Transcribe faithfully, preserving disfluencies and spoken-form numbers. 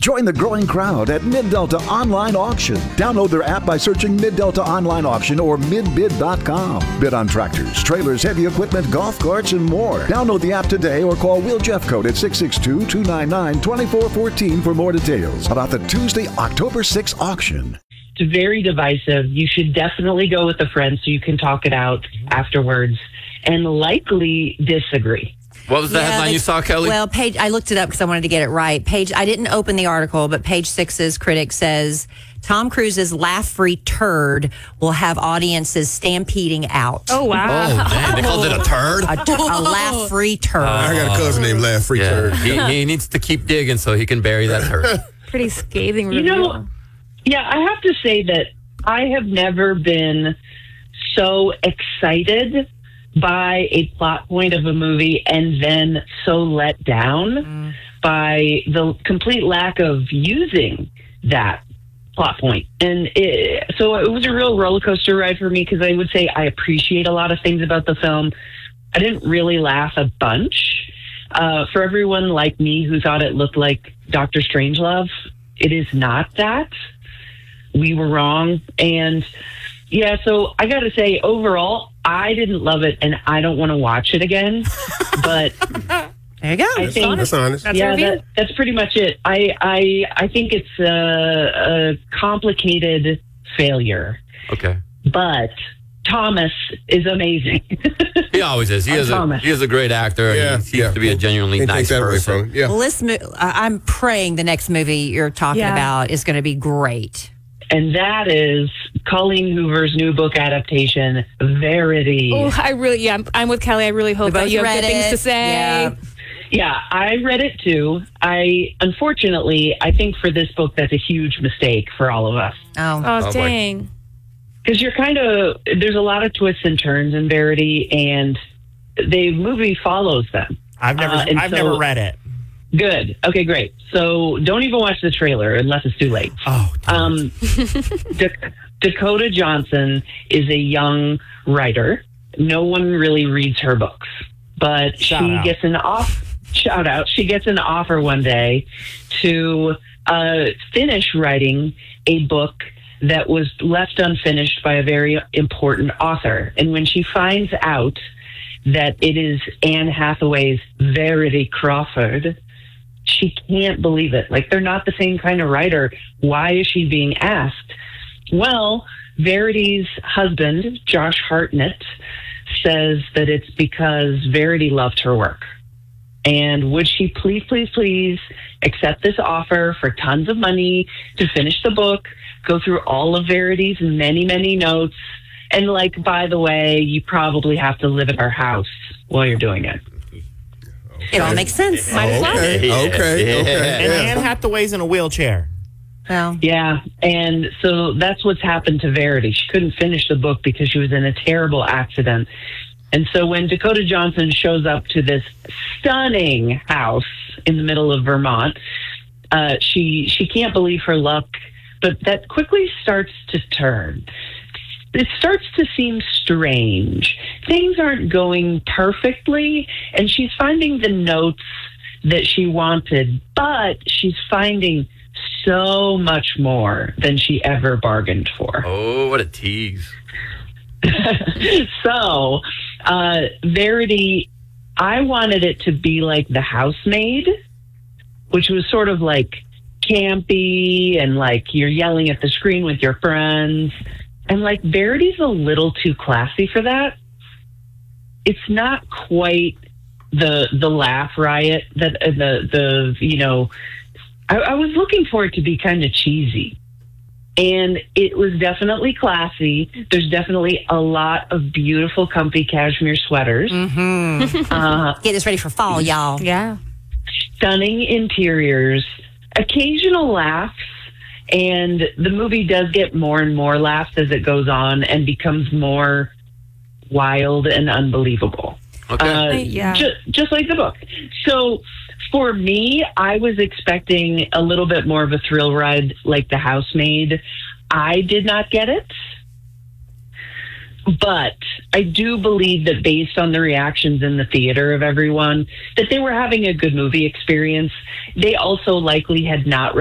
Join the growing crowd at Mid-Delta Online Auction. Download their app by searching Mid-Delta Online Auction or mid bid dot com. Bid on tractors, trailers, heavy equipment, golf carts, and more. Download the app today or call Will Jeffcoat at six six two, two nine nine, two four one four for more details about the Tuesday, October sixth auction. It's very divisive. You should definitely go with a friend so you can talk it out afterwards and likely disagree. What was the Yeah, headline they- you saw, Kelly? Well, page. I looked it up because I wanted to get it right. Page. I didn't open the article, but Page Six's critic says Tom Cruise's laugh-free turd will have audiences stampeding out. Oh, wow. Oh, man. They called it a turd? A, t- a laugh-free turd. I got a cousin named Laugh Free Yeah, Turd. he, he needs to keep digging so he can bury that turd. Pretty scathing You review. know, yeah, I have to say that I have never been so excited by a plot point of a movie and then so let down mm. by the complete lack of using that plot point. And it, so it was a real roller coaster ride for me because I would say I appreciate a lot of things about the film. I didn't really laugh a bunch. Uh, for everyone like me who thought it looked like Doctor Strangelove, it is not that. We were wrong. And yeah, so I got to say, overall, I didn't love it, and I don't want to watch it again. But there you go. I That's think, honest. That's honest. That's yeah, a review. that, that's pretty much it. I I I think it's a, a complicated failure, Okay. but Thomas is amazing. He always is. He I'm is a Thomas. he is a great actor. Yeah, He seems yeah. to be a genuinely Can't nice take that away person. from him. Yeah. Well, this mo- I- I'm praying the next movie you're talking Yeah. about is going to be great. And that is Colleen Hoover's new book adaptation, Verity. Oh, I really, yeah, I'm, I'm with Kelly. I really hope We that both you have read good things it. to say. Yeah. Yeah, I read it too. I, unfortunately, I think for this book, that's a huge mistake for all of us. Oh, Oh, boy. dang. Because you're kind of, there's a lot of twists and turns in Verity, and the movie follows them. I've never, Uh, and I've so- never read it. Good. Okay, great. So don't even watch the trailer unless it's too late. Oh, Um, Dak- Dakota Johnson is a young writer. No one really reads her books, but Shout she out. gets an off. Shout out! She gets an offer one day to uh, finish writing a book that was left unfinished by a very important author. And when she finds out that it is Anne Hathaway's Verity Crawford, she can't believe it. Like, they're not the same kind of writer. Why is she being asked? Well, Verity's husband, Josh Hartnett, says that it's because Verity loved her work. And would she please, please, please accept this offer for tons of money to finish the book, go through all of Verity's many, many notes, and, like, by the way, you probably have to live at our house while you're doing it. it all makes sense. Might as well. Okay, Yeah, okay, yeah. okay. And Yeah. Anne Hathaway's in a wheelchair. Well, Yeah, and so that's what's happened to Verity. She couldn't finish the book because she was in a terrible accident. And so when Dakota Johnson shows up to this stunning house in the middle of Vermont, uh, she she can't believe her luck, but that quickly starts to turn. It starts to seem strange. Things aren't going perfectly, and she's finding the notes that she wanted, but she's finding so much more than she ever bargained for. Oh, what a tease. So, uh, Verity, I wanted it to be like The Housemaid, which was sort of like campy and like you're yelling at the screen with your friends. And like Verity's a little too classy for that. It's not quite the the laugh riot that uh, the the you know. I, I was looking for it to be kind of cheesy. And it was definitely classy. There's definitely a lot of beautiful, comfy cashmere sweaters. mm-hmm. Uh, Get this ready for fall, y'all. Yeah. stunning interiors, occasional laughs, and the movie does get more and more laughs as it goes on and becomes more wild and unbelievable. Okay. Uh, Yeah. ju- just like the book. So for me, I was expecting a little bit more of a thrill ride like The Housemaid. I did not get it. But I do believe that based on the reactions in the theater of everyone, that they were having a good movie experience. They also likely had not